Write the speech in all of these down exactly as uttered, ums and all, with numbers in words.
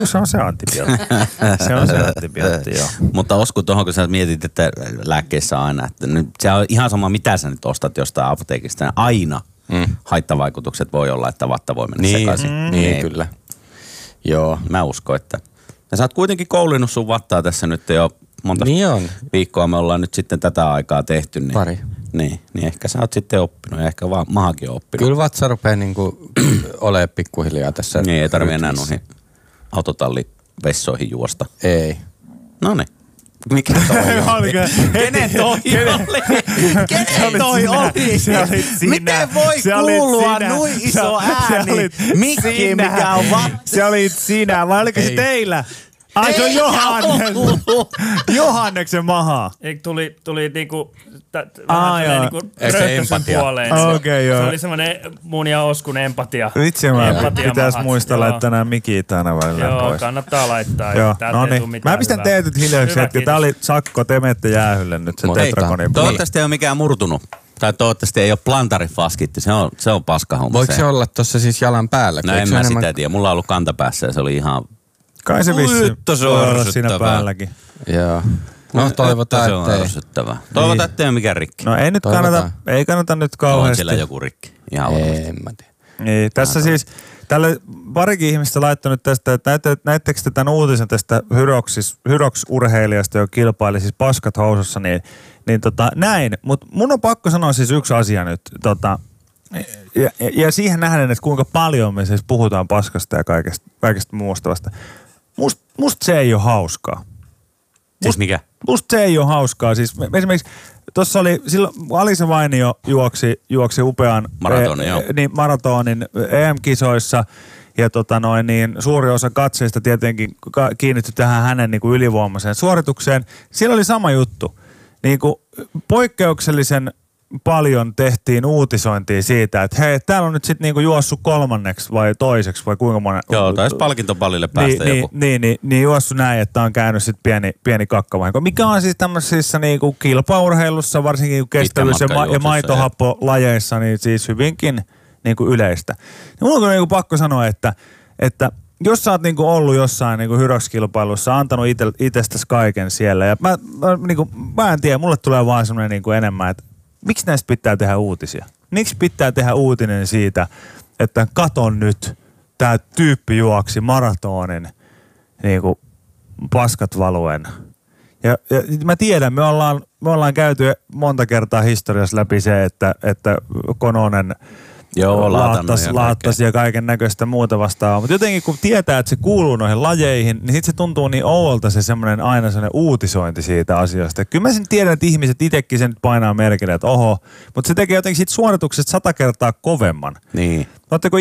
Se on se antibiootti. Se on se antibiootti, joo. Mutta Osku, tuohon kun sä mietit, että lääkkeissä aina, että nyt, se on ihan sama mitä sä nyt ostat jostain apteekista, niin aina mm. haittavaikutukset voi olla, että vatta voi mennä niin, sekaisin. Mm. Niin, niin, kyllä. Joo. Mä uskon, että ja sä oot kuitenkin koulinut sun vattaa tässä nyt jo monta niin on. viikkoa me ollaan nyt sitten tätä aikaa tehty. Niin, Pari. Niin, niin ehkä sä oot sitten oppinut ja ehkä vaan mahakin on oppinut. Kyllä vatsa rupeaa niinku olemaan pikkuhiljaa tässä. Niin, ei tarvitse enää noihin autotallivessoihin juosta. Ei. Noniin. Mikä toi oli? Kenen toi oli? Kenen toi oli? Miten voi kuulua noin iso ääni mikkiin, mikä on vatsa? Se olit sinä, vai oliko se teillä? Ai se on Johannes. Johanneksen maha. Eikö tuli, tuli niinku, vähän tälleen niinku röhtösen puoleen. Okei, okay, joo. Se oli semmoinen mun ja Oskun empatia. Vitsi, mä pitäis muistaa laittaa nää mikit aina välillä joo, pois. Joo, kannattaa laittaa. Joo, no niin. Mä pistän hyvää. Teet nyt hiljaksi, että tää oli sakko, te menette jäähylle nyt se tetrakonin. Toivottavasti ei ole mikään murtunut. Tai toivottavasti ei ole plantarifaskitti, se on, se on paskahomma. Voiko se olla tossa siis jalan päällä? No en mä enemmän... sitä tiedä, mulla on ollut kantapäässä ja se oli ihan... Kai se vissi voi olla siinä päälläkin. Joo. No toivotaan, ettei. Se on ärsyttävää. Toivotaan, ettei ole mikään rikki. No ei nyt kannata, ei kannata nyt kauheasti. On siellä joku rikki. Ihan ei, en mä tiedä. Niin, tässä Näin siis, tälle parikin ihmistä laittanut tästä, että näettekö te tämän uutisen tästä Hyrox-urheilijasta, joka kilpaili siis paskat housussa, niin, niin tota, näin. Mutta mun on pakko sanoa siis yksi asia nyt, tota, ja, ja, ja siihen nähden, että kuinka paljon me siis puhutaan paskasta ja kaikesta, kaikesta muusta vasta. Must, musta se ei ole hauskaa. Must, siis mikä? Musta se ei ole hauskaa. Siis esimerkiksi tuossa oli, silloin Alisa Vainio juoksi, juoksi upean Maratonin, e, niin, maratonin E M-kisoissa. Ja tota noin, niin suuri osa katseista tietenkin kiinnittyi tähän hänen niin kuin ylivoimaiseen suoritukseen. Siellä oli sama juttu. Niin kuin poikkeuksellisen paljon tehtiin uutisointia siitä, että hei, täällä on nyt sitten niinku juossut kolmanneksi vai toiseksi vai kuinka monen... Joo, taisi palkintopallille päästä niin, joku. Niin, niin, niin, niin juossut näin, että on käynyt sitten pieni, pieni kakkavahinko. Mikä on siis tämmöisissä niinku kilpaurheilussa, varsinkin kestävyys- ja, ma- ja maitohappolajeissa, niin siis hyvinkin niinku yleistä. Ja mulla on kyllä niinku pakko sanoa, että, että jos sä oot niinku ollut jossain niinku Hyrox-kilpailussa, antanut ite, itsestäsi kaiken siellä, ja mä, mä, niinku, mä en tiedä, mulle tulee vaan semmoinen niinku enemmän, että miksi näistä pitää tehdä uutisia? Miksi pitää tehdä uutinen siitä, että katon nyt, tää tyyppi juoksi maratonin niinku paskat valuen. Ja, ja mä tiedän, me ollaan, me ollaan käyty monta kertaa historiassa läpi se, että, että Kononen Joo, laattas, ja, laattas ja kaiken näköistä muuta vastaavaa. Mutta jotenkin kun tietää, että se kuuluu noihin lajeihin, niin sitten se tuntuu niin oudolta se semmoinen aina semmoinen uutisointi siitä asiasta. Kyllä mä sen tiedän, että ihmiset itsekin sen nyt painaa merkille, että oho, mutta se tekee jotenkin siitä suorituksesta sata kertaa kovemman. Niin. Oletteko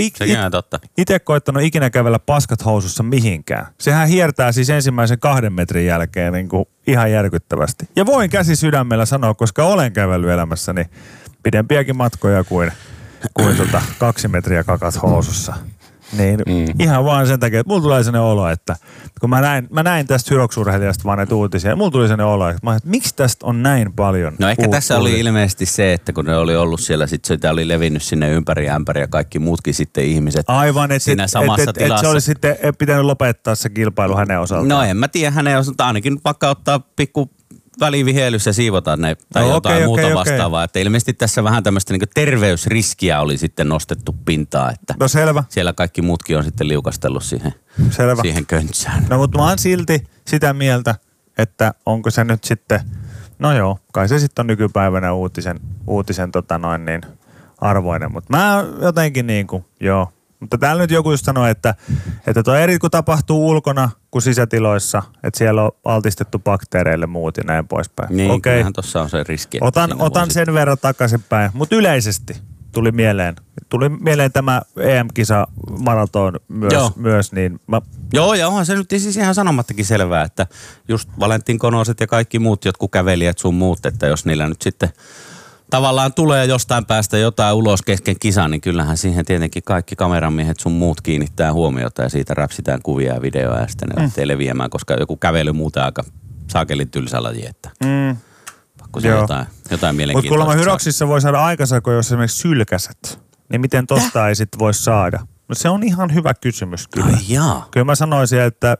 itse koittanut ikinä kävellä paskat housussa mihinkään? Sehän hiertää siis ensimmäisen kahden metrin jälkeen niin kuin ihan järkyttävästi. Ja voin käsi sydämellä sanoa, koska olen kävellyt elämässäni pidempiäkin matkoja kuin kuin tota kaksi metriä kakat housussa. Niin mm. ihan vaan sen takia, että mulla tulee sellainen olo, että kun mä näin, mä näin tästä Hyrox-urheilijasta vaan näitä uutisia, mulla tuli sellainen olo, että, mä, että miksi tästä on näin paljon? No ehkä uut, tässä uut. oli ilmeisesti se, että kun ne oli ollut siellä, sit sitä oli levinnyt sinne ympäri ja ämpäri ja kaikki muutkin sitten ihmiset aivan, et, siinä et, samassa et, et, tilassa. Et se olisi sitten pitänyt lopettaa se kilpailu hänen osaltaan. No en mä tiedä hänen osaltaan, ainakin vaikka ottaa pikku välivihelys ja siivotaan ne tai no, jotain okay, muuta okay, vastaavaa. okay. Että ilmeisesti tässä vähän tämmöistä niin terveysriskiä oli sitten nostettu pintaa, että no selvä. Siellä kaikki muutkin on sitten liukastellut siihen, selvä. siihen köntsään. No mutta mä oon silti sitä mieltä, että onko se nyt sitten, no joo, kai se sitten on nykypäivänä uutisen, uutisen tota noin niin arvoinen, mutta mä jotenkin niin kuin, joo. Mutta täällä nyt joku just sanoi, että, että tuo eri kun tapahtuu ulkona kuin sisätiloissa, että siellä on altistettu bakteereille muut ja näin poispäin. Niin, okei. kyllähän tuossa on se riski. Otan, otan sen verran takaisinpäin, mutta yleisesti tuli mieleen. Tuli mieleen tämä E M-kisa maraton myös, myös niin mä... Joo, ja onhan se nyt siis ihan sanomattakin selvää, että just Valentin Konoset ja kaikki muut jotkut kävelijät sun muut, että jos niillä nyt sitten tavallaan tulee jostain päästä jotain ulos kesken kisan, niin kyllähän siihen tietenkin kaikki kameramiehet sun muut kiinnittää huomiota ja siitä räpsitään kuvia ja videoja ja sitten ne mm. lähtee leviämään, koska joku kävely muuten aika saakelin tylsä laji, että mm. pakko se jotain, jotain mielenkiintoista. Mutta kuulemma Hyroxissa voi saada aikasako, jos esimerkiksi sylkäset, niin miten tosta Täh? ei sit voi saada? No se on ihan hyvä kysymys kyllä. Ai jaa. Kyllä mä sanoisin, että